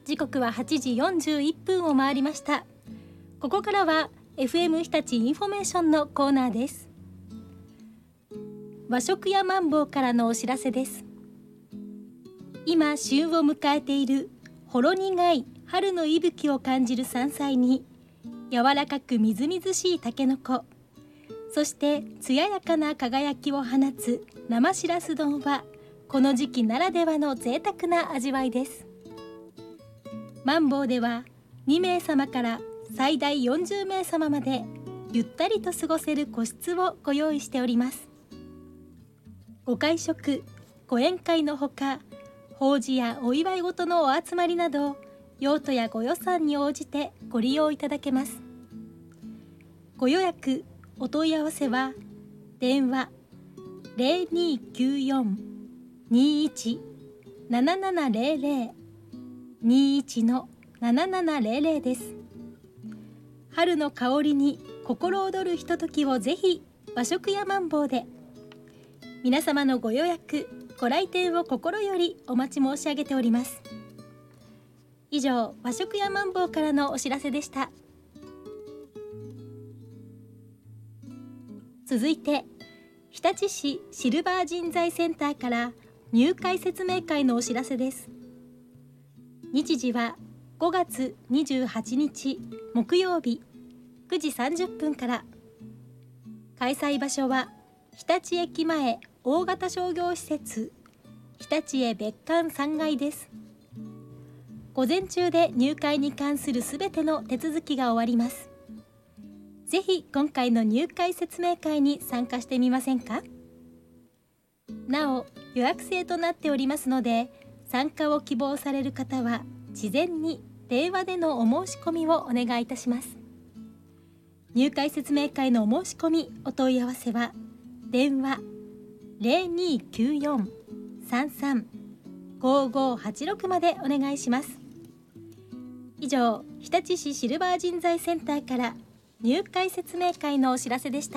時刻は8時41分を回りました。ここからは FM 日立インフォメーションのコーナーです。和食屋マンボウからのお知らせです。今旬を迎えているほろ苦い春の息吹を感じる山菜に、柔らかくみずみずしいたけのこ、そして艶やかな輝きを放つ生しらす丼は、この時期ならではの贅沢な味わいです。マンボウでは2名様から最大40名様までゆったりと過ごせる個室をご用意しております。ご会食、ご宴会のほか、法事やお祝い事のお集まりなど、用途やご予算に応じてご利用いただけます。ご予約、お問い合わせは電話 0294-21-7700 21-7700 です。春の香りに心躍るひとときをぜひ和食屋マンボウで。皆様のご予約、ご来店を心よりお待ち申し上げております。以上、和食屋マンボウからのお知らせでした。続いて、日立市シルバー人材センターから入会説明会のお知らせです。日時は5月28日木曜日9時30分から。開催場所は日立駅前大型商業施設日立へ別館3階です。午前中で入会に関するすべての手続きが終わります。ぜひ今回の入会説明会に参加してみませんか。なお、予約制となっておりますので、参加を希望される方は事前に電話でのお申し込みをお願いいたします。入会説明会のお申し込み、お問い合わせは電話 0294-33-5586 までお願いします。以上、日立市シルバー人材センターから入会説明会のお知らせでした。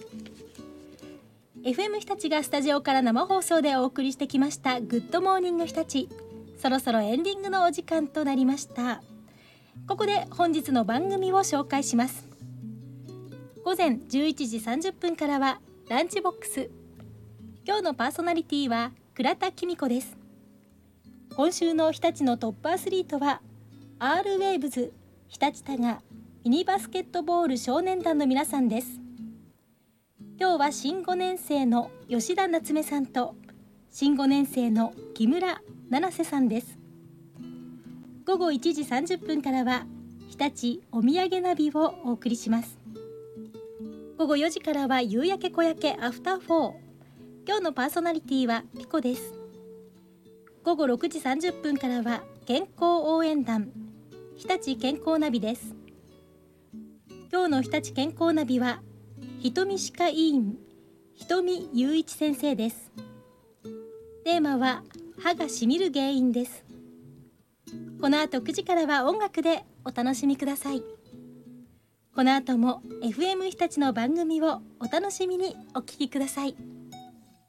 FM 日立がスタジオから生放送でお送りしてきましたグッドモーニング日立、そろそろエンディングのお時間となりました。ここで本日の番組を紹介します。午前11時30分からはランチボックス。今日のパーソナリティは倉田紀美子です。今週の日立のトップアスリートは R ウェーブズ日立多賀ミニバスケットボール少年団の皆さんです。今日は新5年生の吉田夏目さんと新5年生の木村七瀬さんです。午後1時30分からは日立お土産ナビをお送りします。午後4時からは夕焼け小焼けアフター4。今日のパーソナリティはピコです。午後6時30分からは健康応援団日立健康ナビです。今日の日立健康ナビは瞳歯科医院瞳雄一先生です。テーマは歯がしみる原因です。この後9時からは音楽でお楽しみください。この後も FM 日立の番組をお楽しみにお聞きください。